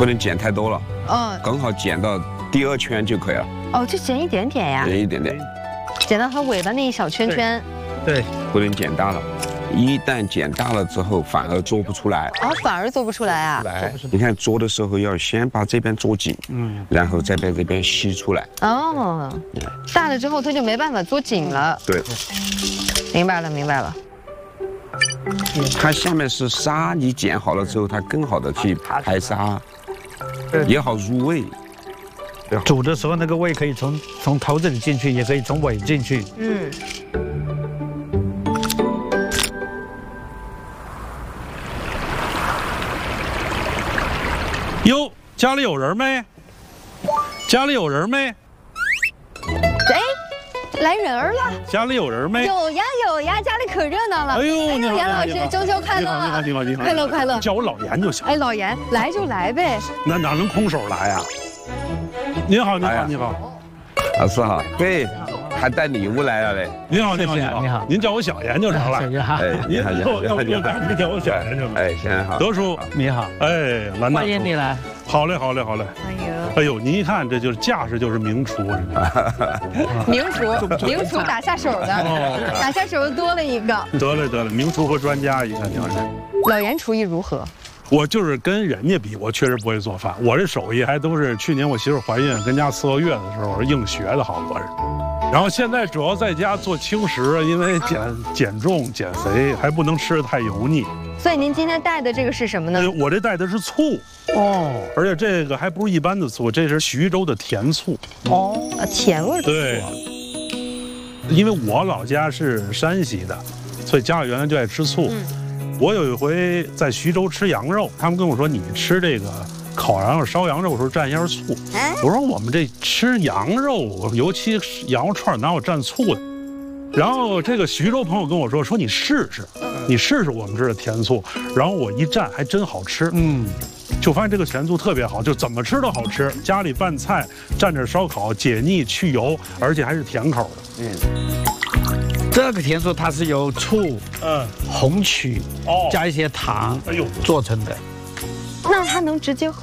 不能剪太多了， 嗯， 刚好剪到第2圈就可以了， 哦，就剪一点点呀， 剪一点点， 剪到它尾巴那一小圈圈。 对， 不能剪大了。一旦剪大了之后，反而做不出来。 哦，反而做不出来啊。 来，你看做的时候要先把这边做紧，然后再把这边吸出来。 哦，大了之后它就没办法做紧了。 对， 明白了，明白了。 它下面是沙，你剪好了之后，它更好的去排沙，也好入味。 煮的时候那个味可以从头这里进去，也可以从尾进去。 嗯。 哟，家里有人没？家里有人没？ 哎，来人儿了！ 家里有人没？ 有呀有呀，家里可热闹了。 哎呦，你好， 严老师，中秋快乐！ 你好， 快乐快乐！ 叫我老严就行。 哎，老严，来就来呗。 那哪能空手来呀？你好，你好，你好， 老师好，对，还带礼物来了嘞。 你好，你好， 你好， 您叫我小严就成了。 哎，你好，你好， 你叫我小严就成。 哎，先生好。 德叔， 你好， 哎，兰大， 欢迎你来。 好嘞，好嘞，好嘞。哎呦，您一看这就是架势，就是名厨。 名厨打下手的，打下手的多了一个。 得了，名厨和专家，一看就是。 老严厨艺如何？ 我就是跟人家比，我确实不会做饭。我这手艺还都是去年我媳妇怀孕跟家4个月的时候硬学的，好多是。然后现在主要在家做轻食，因为减重减肥，还不能吃得太油腻。 所以您今天带的这个是什么呢？ 我这带的是醋哦，而且这个还不是一般的醋，这是徐州的甜醋哦，甜味的醋。 对，因为我老家是山西的，所以家里原来就爱吃醋。我有一回在徐州吃羊肉，他们跟我说你吃这个烤羊肉、烧羊肉的时候蘸一下醋。我说我们这吃羊肉，尤其羊肉串哪有蘸醋的？然后这个徐州朋友跟我说你试试，你试试我们这的甜醋。然后我一蘸还真好吃，就发现这个甜醋特别好，就怎么吃都好吃。家里拌菜蘸着烧烤，解腻去油，而且还是甜口的。 这个甜醋它是由醋、红曲加一些糖做成的。 那它能直接